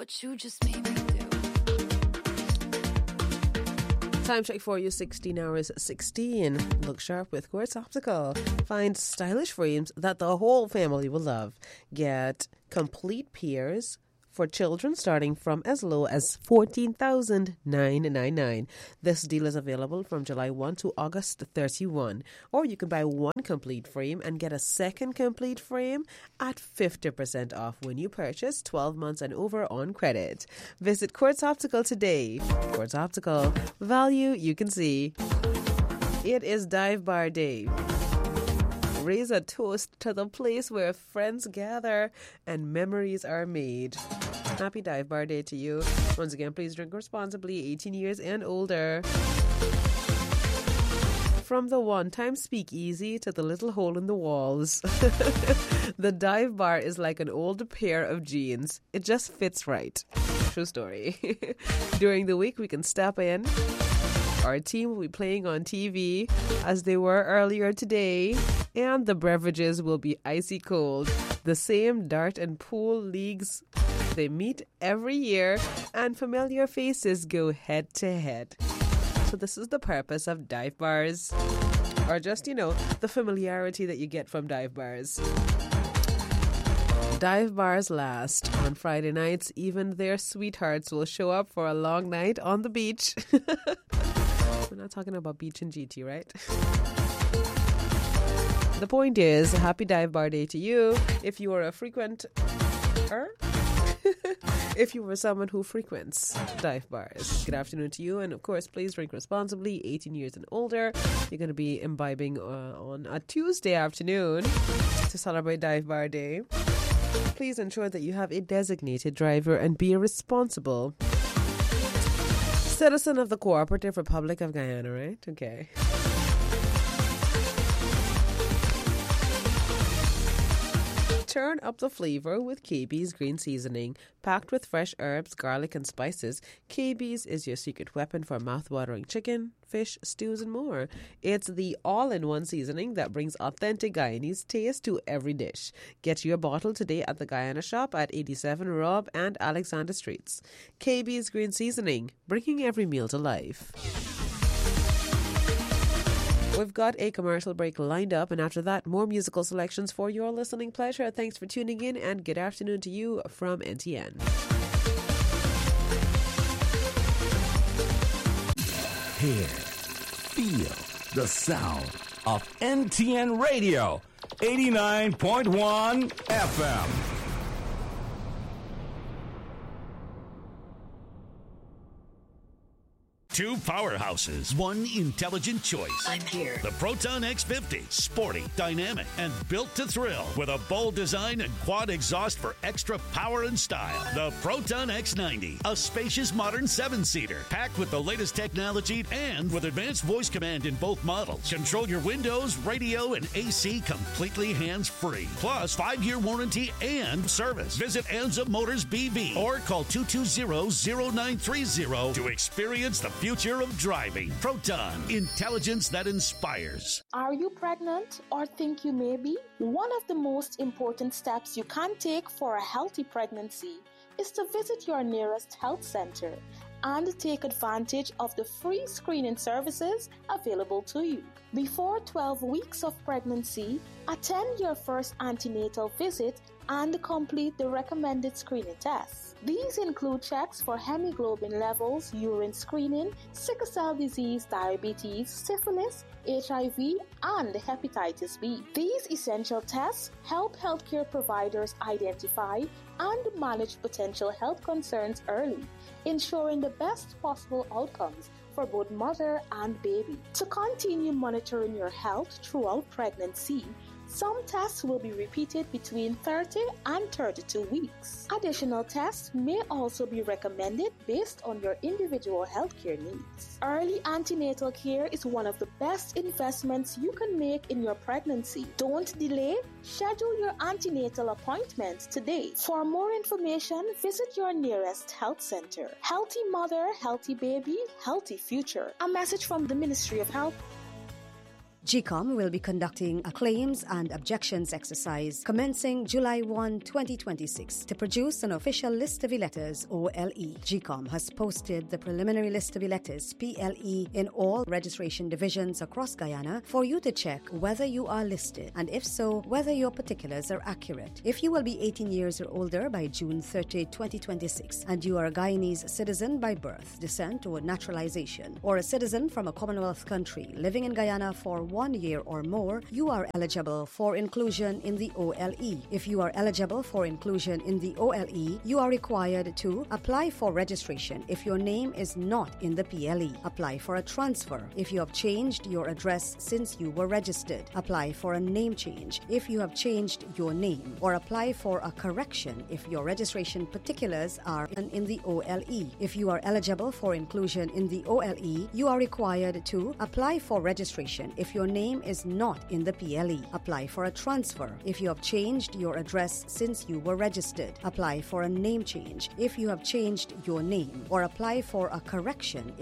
what you just made me do. Time check for you, 16 hours 16. Look sharp with Quartz Optical. Find stylish frames that the whole family will love. Get complete peers for children starting from as low as $14,999. This deal is available from July 1 to August 31. Or you can buy one complete frame and get a second complete frame at 50% off when you purchase 12 months and over on credit. Visit Quartz Optical today. Quartz Optical. Value you can see. It is Dive Bar Day. Raise a toast to the place where friends gather and memories are made. Happy Dive Bar Day to you. Once again, please drink responsibly, 18 years and older. From the one-time speakeasy to the little hole in the walls, the dive bar is like an old pair of jeans. It just fits right. True story. During the week, we can step in. Our team will be playing on TV as they were earlier today, and the beverages will be icy cold. The same dart and pool leagues, they meet every year, and familiar faces go head to head. So this is the purpose of dive bars, or just, the familiarity that you get from dive bars. Dive bars last. On Friday nights, even their sweethearts will show up for a long night on the beach. We're not talking about beach and GT, right? The point is, happy Dive Bar Day to you. If you are a frequenter, if you were someone who frequents dive bars, good afternoon to you. And of course, please drink responsibly, 18 years and older. You're going to be imbibing on a Tuesday afternoon to celebrate Dive Bar Day. Please ensure that you have a designated driver and be a responsible citizen of the Cooperative Republic of Guyana, right? Okay. Turn up the flavor with KB's Green Seasoning. Packed with fresh herbs, garlic, and spices, KB's is your secret weapon for mouth-watering chicken, fish, stews, and more. It's the all-in-one seasoning that brings authentic Guyanese taste to every dish. Get your bottle today at the Guyana Shop at 87 Rob and Alexander Streets. KB's Green Seasoning, bringing every meal to life. We've got a commercial break lined up, and after that, more musical selections for your listening pleasure. Thanks for tuning in, and good afternoon to you from NTN. Hear, feel the sound of NTN Radio, 89.1 FM. Two powerhouses, one intelligent choice. I'm here. The Proton X50, sporty, dynamic, and built to thrill with a bold design and quad exhaust for extra power and style. The Proton X90, a spacious modern 7-seater, packed with the latest technology and with advanced voice command in both models. Control your windows, radio, and AC completely hands-free. Plus 5-year warranty and service. Visit Anza Motors BV or call 220-0930 to experience the future of driving. Proton, intelligence that inspires. Are you pregnant or think you may be? One of the most important steps you can take for a healthy pregnancy is to visit your nearest health center and take advantage of the free screening services available to you. Before 12 weeks of pregnancy, attend your first antenatal visit and complete the recommended screening tests. These include checks for hemoglobin levels, urine screening, sickle cell disease, diabetes, syphilis, HIV, and hepatitis B. These essential tests help healthcare providers identify and manage potential health concerns early, ensuring the best possible outcomes for both mother and baby. To continue monitoring your health throughout pregnancy, some tests will be repeated between 30 and 32 weeks. Additional tests may also be recommended based on your individual healthcare needs. Early antenatal care is one of the best investments you can make in your pregnancy. Don't delay. Schedule your antenatal appointment today. For more information, visit your nearest health center. Healthy mother, healthy baby, healthy future. A message from the Ministry of Health. GCOM will be conducting a claims and objections exercise commencing July 1, 2026 to produce an official list of electors, OLE. GCOM has posted the preliminary list of electors, PLE, in all registration divisions across Guyana for you to check whether you are listed and if so, whether your particulars are accurate. If you will be 18 years or older by June 30, 2026 and you are a Guyanese citizen by birth, descent or naturalization, or a citizen from a Commonwealth country living in Guyana for 1 year or more, you are eligible for inclusion in the OLE. If you are eligible for inclusion in the OLE, you are required to apply for registration if your name is not in the PLE. Apply for a transfer if you have changed your address since you were registered. Apply for a name change if you have changed your name, or apply for a correction if your registration particulars are in the OLE. If you are eligible for inclusion in the OLE, you are required to apply for registration if your name is not in the PLE. Apply for a transfer if you have changed your address since you were registered. Apply for a name change if you have changed your name, or apply for a correction